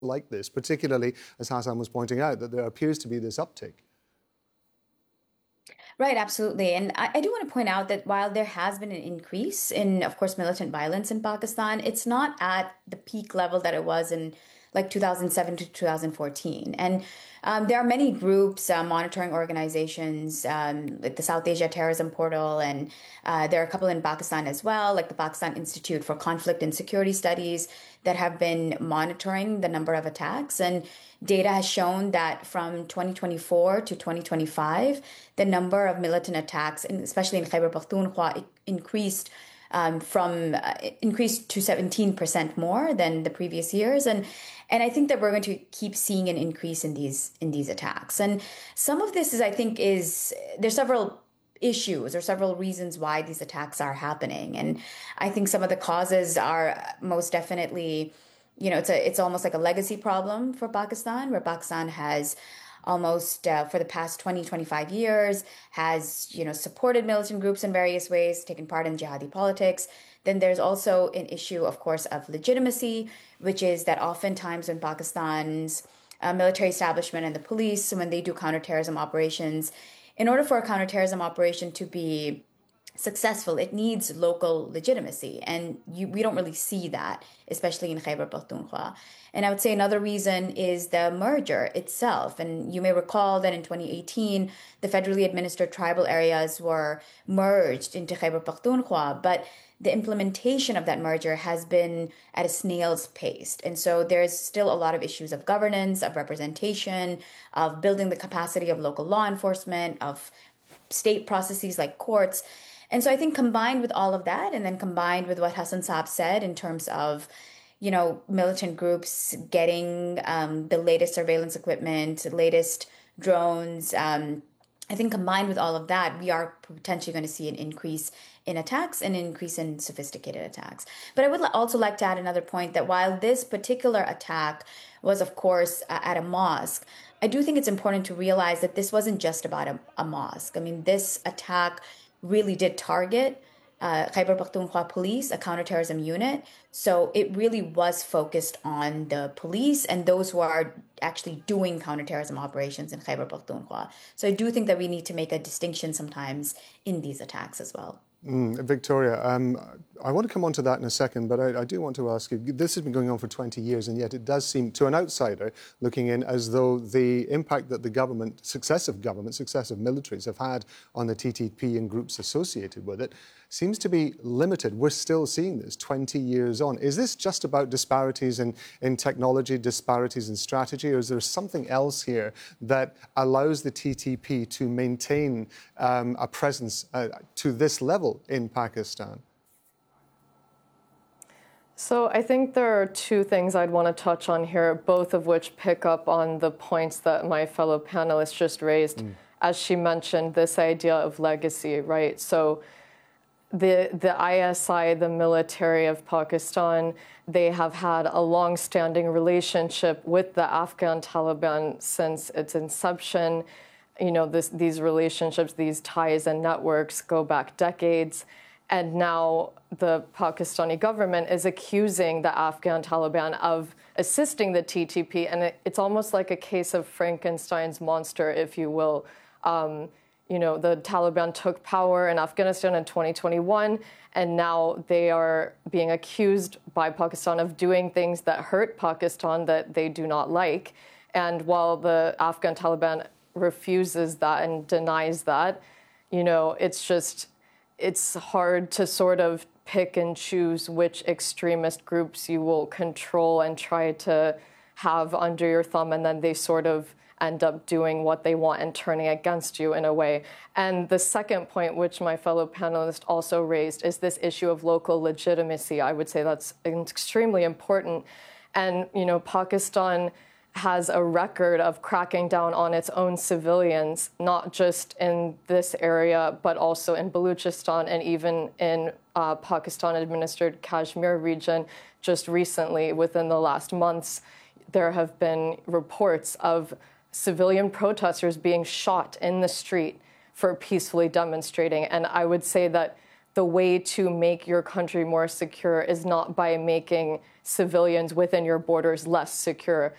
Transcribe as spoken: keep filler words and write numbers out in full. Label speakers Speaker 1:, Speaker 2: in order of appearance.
Speaker 1: like this, particularly, as Hassan was pointing out, that there appears to be this uptick.
Speaker 2: Right, absolutely. And I, I do want to point out that while there has been an increase in, of course, militant violence in Pakistan, it's not at the peak level that it was in like two thousand seven to two thousand fourteen. And um, there are many groups, uh, monitoring organizations, um, like the South Asia Terrorism Portal, and uh, there are a couple in Pakistan as well, like the Pakistan Institute for Conflict and Security Studies, that have been monitoring the number of attacks. And data has shown that from twenty twenty-four to twenty twenty-five, the number of militant attacks, especially in Khyber Pakhtunkhwa, increased um, from uh, increased to seventeen percent more than the previous years, and and I think that we're going to keep seeing an increase in these in these attacks. And some of this is, I think, is there's several issues or several reasons why these attacks are happening, and I think some of the causes are most definitely, you know, it's a it's almost like a legacy problem for Pakistan, where Pakistan has almost uh, for the past twenty, twenty-five years has, you know, supported militant groups in various ways, taken part in jihadi politics. Then there's also an issue, of course, of legitimacy, which is that oftentimes when Pakistan's uh, military establishment and the police, when they do counterterrorism operations, in order for a counterterrorism operation to be successful, it needs local legitimacy. And you, we don't really see that, especially in Khyber Pakhtunkhwa. And I would say another reason is the merger itself. And you may recall that in twenty eighteen, the federally administered tribal areas were merged into Khyber Pakhtunkhwa, but the implementation of that merger has been at a snail's pace. And so there's still a lot of issues of governance, of representation, of building the capacity of local law enforcement, of state processes like courts. And so I think combined with all of that, and then combined with what Hassan Saab said in terms of, you know, militant groups getting um, the latest surveillance equipment, latest drones, um, I think combined with all of that, we are potentially going to see an increase in attacks and an increase in sophisticated attacks. But I would also like to add another point that while this particular attack was, of course, uh, at a mosque, I do think it's important to realize that this wasn't just about a, a mosque. I mean, this attack really did target uh, Khyber Pakhtunkhwa police, a counterterrorism unit. So it really was focused on the police and those who are actually doing counterterrorism operations in Khyber Pakhtunkhwa. So I do think that we need to make a distinction sometimes in these attacks as well.
Speaker 1: Mm, Victoria, um, I want to come on to that in a second, but I, I do want to ask you, this has been going on for twenty years, and yet it does seem, to an outsider looking in, as though the impact that the government, successive governments, successive militaries have had on the T T P and groups associated with it seems to be limited. We're still seeing this twenty years on. Is this just about disparities in, in technology, disparities in strategy, or is there something else here that allows the T T P to maintain um, a presence uh, to this level in Pakistan?
Speaker 3: So I think there are two things I'd want to touch on here, both of which pick up on the points that my fellow panelist just raised. Mm. As she mentioned, this idea of legacy, right? So the the I S I, the military of Pakistan, they have had a long-standing relationship with the Afghan Taliban since its inception. You know, this, these relationships, these ties and networks go back decades. And now the Pakistani government is accusing the Afghan Taliban of assisting the T T P. And it, it's almost like a case of Frankenstein's monster, if you will. Um, you know, the Taliban took power in Afghanistan in twenty twenty-one, and now they are being accused by Pakistan of doing things that hurt Pakistan that they do not like. And while the Afghan Taliban refuses that and denies that, you know, it's just, it's hard to sort of pick and choose which extremist groups you will control and try to have under your thumb, and then they sort of end up doing what they want and turning against you in a way. And the second point, which my fellow panelist also raised, is this issue of local legitimacy. I would say that's extremely important. And, you know, Pakistan has a record of cracking down on its own civilians, not just in this area, but also in Baluchistan and even in uh, Pakistan-administered Kashmir region. Just recently, within the last months, there have been reports of civilian protesters being shot in the street for peacefully demonstrating. And I would say that the way to make your country more secure is not by making civilians within your borders less secure.